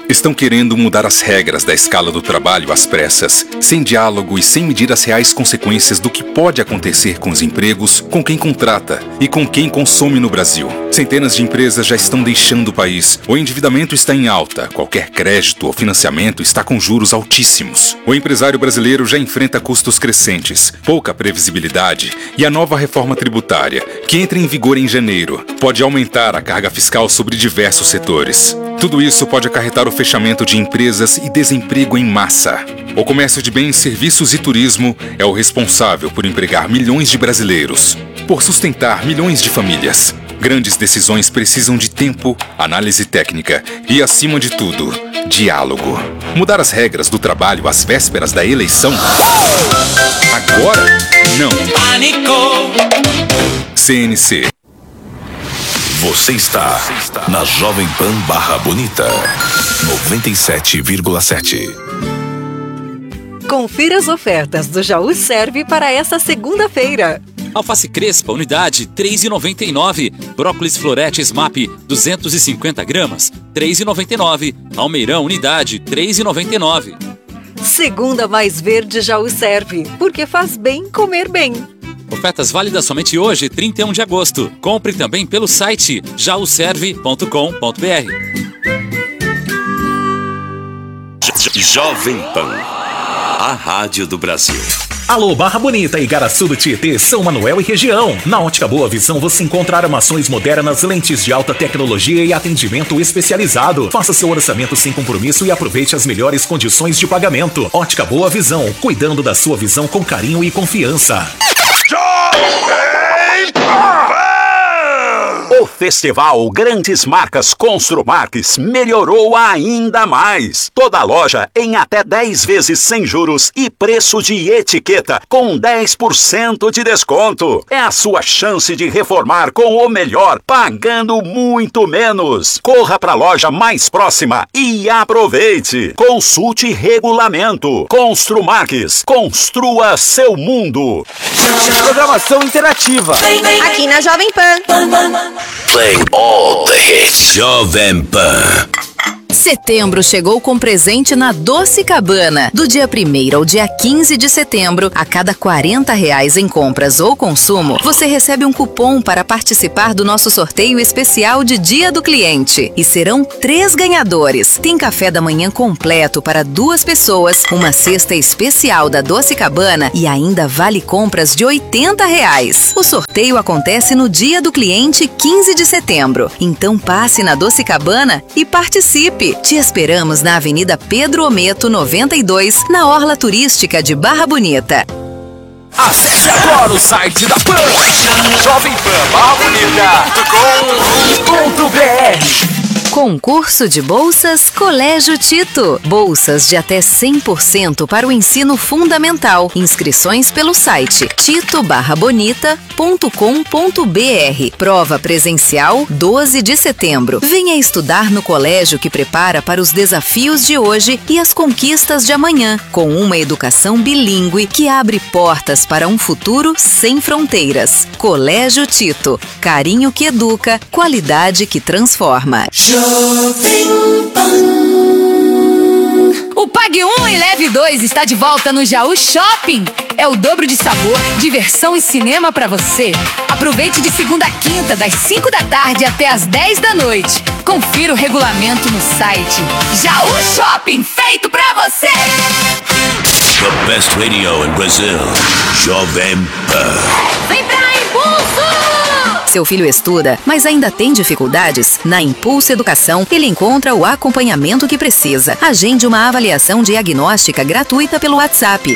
Estão querendo mudar as regras da escala do trabalho às pressas, sem diálogo e sem medir as reais consequências do que pode acontecer com os empregos, com quem contrata e com quem consome no Brasil. Centenas de empresas já estão deixando o país. O endividamento está em alta. Qualquer crédito ou financiamento está com juros altíssimos. O empresário brasileiro já enfrenta custos crescentes, pouca previsibilidade e a nova reforma tributária, que entra em vigor em janeiro, pode aumentar a carga fiscal sobre diversos setores. Tudo isso pode acarretar o fechamento de empresas e desemprego em massa. O comércio de bens, serviços e turismo é o responsável por empregar milhões de brasileiros, por sustentar milhões de famílias. Grandes decisões precisam de tempo, análise técnica e, acima de tudo, diálogo. Mudar as regras do trabalho às vésperas da eleição? Agora, não. Pânico! CNC. Você está na Jovem Pan Barra Bonita 97,7. Confira as ofertas do Jaú Serve para esta segunda-feira. Alface crespa, unidade, R$ 3,99. Brócolis Floretes MAP, 250 gramas, R$ 3,99. Almeirão, unidade, R$ 3,99. Segunda mais verde Jaú Serve, porque faz bem comer bem. Ofertas válidas somente hoje, 31 de agosto. Compre também pelo site jauserve.com.br. Jovem Pan, a rádio do Brasil. Alô, Barra Bonita e Igaraçu do Tietê, São Manuel e região. Na Ótica Boa Visão você encontra armações modernas, lentes de alta tecnologia e atendimento especializado. Faça seu orçamento sem compromisso e aproveite as melhores condições de pagamento. Ótica Boa Visão, cuidando da sua visão com carinho e confiança. O Festival Grandes Marcas Construmarques melhorou ainda mais. Toda loja em até 10 vezes sem juros e preço de etiqueta com 10% de desconto. É a sua chance de reformar com o melhor, pagando muito menos. Corra para a loja mais próxima e aproveite. Consulte regulamento. Construmarques, construa seu mundo. Programação interativa. Aqui na Jovem Pan. Playing all the hits. Jovem Pan. Setembro chegou com presente na Doce Cabana. Do dia 1º ao dia 15 de setembro, a cada R$40 em compras ou consumo, você recebe um cupom para participar do nosso sorteio especial de Dia do Cliente. E serão 3 ganhadores. Tem café da manhã completo para 2 pessoas, uma cesta especial da Doce Cabana e ainda vale compras de R$80. O sorteio acontece no Dia do Cliente, 15 de setembro. Então passe na Doce Cabana e participe. Te esperamos na Avenida Pedro Ometo, 92, na Orla Turística de Barra Bonita. Acesse agora o site da Pan, jovempanbarrabonita.com.br. Concurso de bolsas Colégio Tito. Bolsas de até 100% para o ensino fundamental. Inscrições pelo site tito-bonita.com.br. Prova presencial 12 de setembro. Venha estudar no colégio que prepara para os desafios de hoje e as conquistas de amanhã, com uma educação bilíngue que abre portas para um futuro sem fronteiras. Colégio Tito. Carinho que educa, qualidade que transforma. O Pague 1 e Leve 2 está de volta no Jaú Shopping. É o dobro de sabor, diversão e cinema pra você. Aproveite de segunda a quinta, das 5 da tarde até as 10 da noite. Confira o regulamento no site. Jaú Shopping, feito pra você! The best radio in Brazil. Jovem Pan. Vem pra Impulso! Seu filho estuda, mas ainda tem dificuldades? Na Impulso Educação, ele encontra o acompanhamento que precisa. Agende uma avaliação diagnóstica gratuita pelo WhatsApp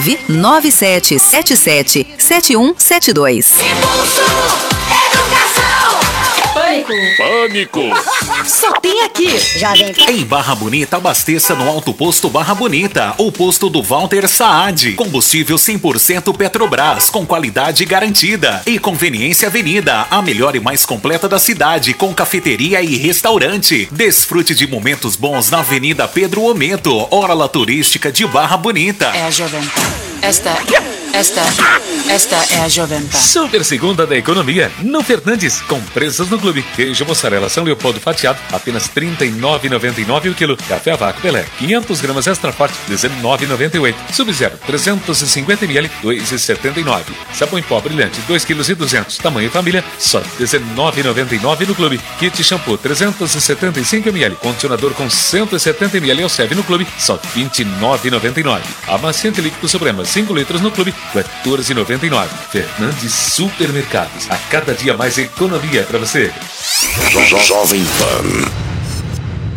997777172. Impulso Educação! Pânico! Só tem aqui. Jovem Pan. Em Barra Bonita, abasteça no Alto Posto Barra Bonita, o posto do Walter Saad. Combustível 100% Petrobras, com qualidade garantida. E Conveniência Avenida, a melhor e mais completa da cidade, com cafeteria e restaurante. Desfrute de momentos bons na Avenida Pedro Ometo, Orla Turística de Barra Bonita. É a Jovem Pan. Esta Esta é a Jovem Pan. Super segunda da economia no Fernandes, com preços no clube. Queijo mussarela São Leopoldo fatiado, apenas R$ 39,99 o quilo. Café a vácuo Pelé, 500 gramas extra forte, R$ 19,98. Sub-Zero, 350 ml, R$ 2,79. Sabão em pó brilhante, 2,2 kg. Tamanho família, só R$ 19,99 no clube. Kit shampoo, 375 ml. Condicionador com 170 ml Elseve no clube, só R$ 29,99. Amaciante líquido Suprema, 5 litros no clube, R$ 14,99. Fernandes Supermercados. A cada dia mais economia para você. Jovem Pan.